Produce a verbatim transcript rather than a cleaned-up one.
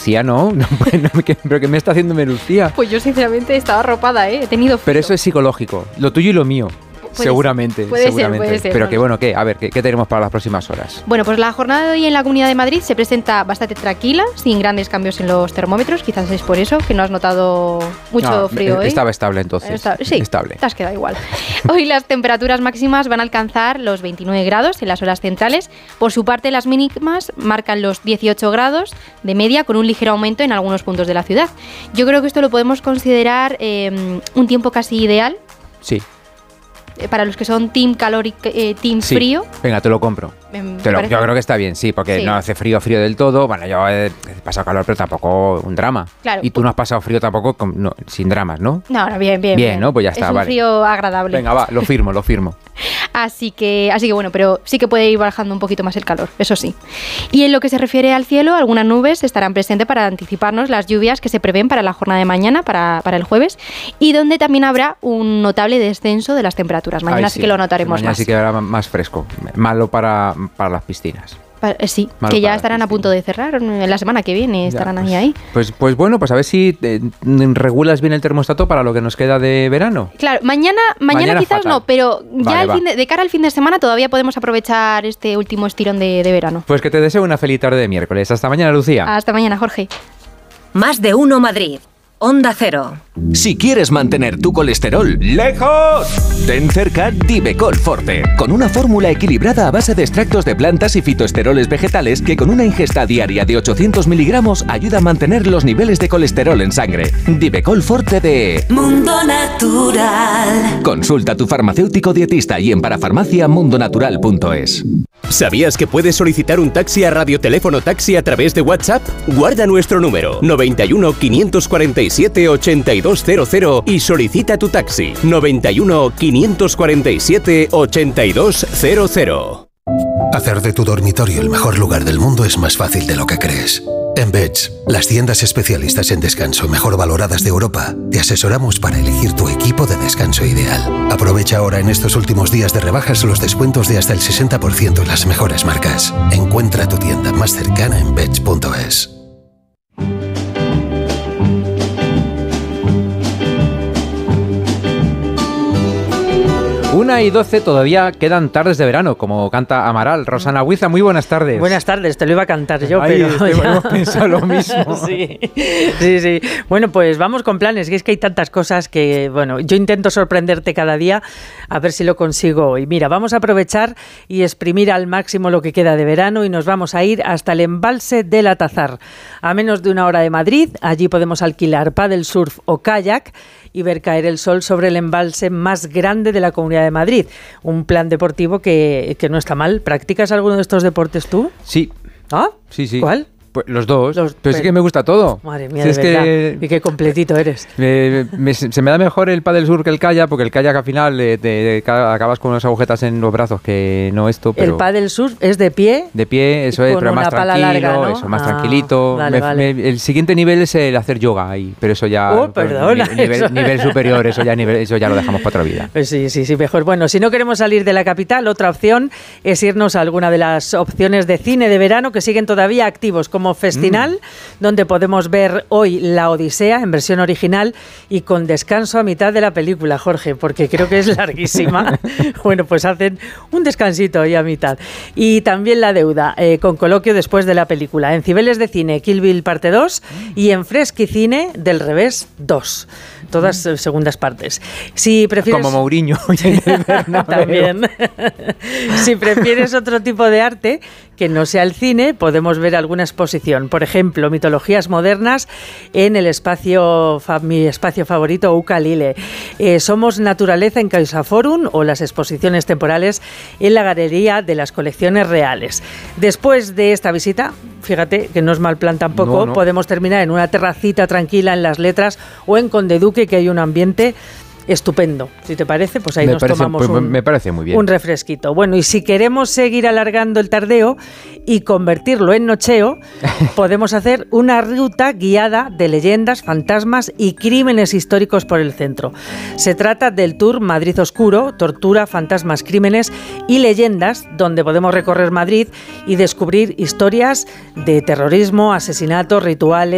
Lucía, no, no, no ¿qué, ¿pero qué me está haciendo Lucía? Pues yo sinceramente estaba arropada, ¿eh? He tenido frío. Pero eso es psicológico, lo tuyo y lo mío. Puede seguramente, ser, puede seguramente. Ser, puede ser, Pero no que bueno, ¿qué? A ver, ¿qué, ¿qué tenemos para las próximas horas? Bueno, pues la jornada de hoy en la Comunidad de Madrid se presenta bastante tranquila, sin grandes cambios en los termómetros. Quizás es por eso que no has notado mucho no, frío hoy. Estaba estable entonces. Está, sí, estable. Te has quedado igual. Hoy las temperaturas máximas van a alcanzar los veintinueve grados en las horas centrales. Por su parte, las mínimas marcan los dieciocho grados de media, con un ligero aumento en algunos puntos de la ciudad. Yo creo que esto lo podemos considerar eh, un tiempo casi ideal. Sí. Para los que son team calor y eh, team sí. frío. Venga, te lo compro. Me, te lo, yo creo que está bien, sí, porque sí. no hace frío, frío del todo. Bueno, yo he, he pasado calor, pero tampoco un drama. Claro. Y tú no has pasado frío tampoco, con, no, sin dramas, ¿no? No, no, bien, bien. Bien, bien. ¿no? Pues ya está, es un vale. frío agradable. Venga, va, lo firmo, lo firmo. Así que, así que bueno, pero sí que puede ir bajando un poquito más el calor, eso sí. Y en lo que se refiere al cielo, algunas nubes estarán presentes para anticiparnos las lluvias que se prevén para la jornada de mañana, para, para el jueves, y donde también habrá un notable descenso de las temperaturas. Mañana Ay, sí. sí que lo notaremos mañana más. Mañana sí que habrá más fresco, malo para, para las piscinas. Sí, Malo que ya estarán a punto de cerrar la semana que viene, estarán ya, pues, ahí ahí. Pues, pues bueno, pues a ver si eh, regulas bien el termostato para lo que nos queda de verano. Claro, mañana, mañana, mañana quizás fatal. no, pero ya vale, el fin de, de cara al fin de semana todavía podemos aprovechar este último estirón de, de verano. Pues que te deseo una feliz tarde de miércoles. Hasta mañana, Lucía. Hasta mañana, Jorge. Más de uno Madrid. Onda Cero. Si quieres mantener tu colesterol lejos, ten cerca Divecol Forte, con una fórmula equilibrada a base de extractos de plantas y fitoesteroles vegetales que con una ingesta diaria de ochocientos miligramos ayuda a mantener los niveles de colesterol en sangre. Divecol Forte de Mundo Natural. Consulta a tu farmacéutico dietista y en parafarmacia mundonatural punto es. ¿Sabías que puedes solicitar un taxi a Radioteléfono Taxi a través de WhatsApp? Guarda nuestro número noventa y uno, quinientos cuarenta y siete, ochenta y dos cero cero y solicita tu taxi noventa y uno, quinientos cuarenta y siete, ochenta y dos cero cero. Hacer de tu dormitorio el mejor lugar del mundo es más fácil de lo que crees. En Beds, las tiendas especialistas en descanso mejor valoradas de Europa, te asesoramos para elegir tu equipo de descanso ideal. Aprovecha ahora en estos últimos días de rebajas los descuentos de hasta el sesenta por ciento en las mejores marcas. Encuentra tu tienda más cercana en beds punto es. Una y doce, todavía quedan tardes de verano, como canta Amaral. Rosana Huiza, muy buenas tardes. Buenas tardes, te lo iba a cantar yo, Ay, pero ya... hemos pensado lo mismo. Sí, sí, sí. Bueno, pues vamos con planes, que es que hay tantas cosas que, bueno, yo intento sorprenderte cada día, a ver si lo consigo hoy. Mira, vamos a aprovechar y exprimir al máximo lo que queda de verano y nos vamos a ir hasta el embalse del Atazar. A menos de una hora de Madrid, allí podemos alquilar paddle surf o kayak y ver caer el sol sobre el embalse más grande de la Comunidad de Madrid. Un plan deportivo que, que no está mal. ¿Practicas alguno de estos deportes tú? Sí. ¿Ah? Sí, sí. ¿Cuál? Pues los dos, los, pero sí que me gusta todo. Madre mía, si de es verdad. Que y qué completito eres. Me, me, se me da mejor el paddle surf que el kayak, porque el kayak al final eh, te, te, acabas con unas agujetas en los brazos que no esto, pero... El paddle surf es de pie. De pie, eso es, pero más tranquilo, larga, ¿no? eso, más ah, tranquilito. Vale, me, vale. Me, el siguiente nivel es el hacer yoga ahí, pero eso ya... Oh, perdona. Ni, nivel, eso... nivel superior, eso ya, nivel, eso ya lo dejamos para otra vida. Pues sí, sí, sí, mejor. Bueno, si no queremos salir de la capital, otra opción es irnos a alguna de las opciones de cine de verano que siguen todavía activos, como Festinal, mm. donde podemos ver hoy La Odisea en versión original y con descanso a mitad de la película, Jorge, porque creo que es larguísima. Bueno, pues hacen un descansito ahí a mitad. Y también La Deuda, eh, con coloquio después de la película. En Cibeles de Cine, Kill Bill parte dos y en Fresquicine, Del Revés dos. Todas eh, segundas partes. Si prefieres... Como Mourinho. También. Si prefieres otro tipo de arte que no sea el cine, podemos ver alguna exposición. Por ejemplo, mitologías modernas en el espacio, fa, mi espacio favorito, Ucalile. Eh, Somos Naturaleza en CaixaForum o las exposiciones temporales en la Galería de las Colecciones Reales. Después de esta visita, fíjate que no es mal plan tampoco, no, no. podemos terminar en una terracita tranquila en Las Letras o en Conde Duque, que hay un ambiente estupendo. Si te parece, pues ahí me nos parece, tomamos pues, un, me parece muy bien. un refresquito. Bueno, y si queremos seguir alargando el tardeo y convertirlo en nocheo, podemos hacer una ruta guiada de leyendas, fantasmas y crímenes históricos por el centro. Se trata del Tour Madrid Oscuro, Tortura, Fantasmas, Crímenes y Leyendas, donde podemos recorrer Madrid y descubrir historias de terrorismo, asesinatos, rituales,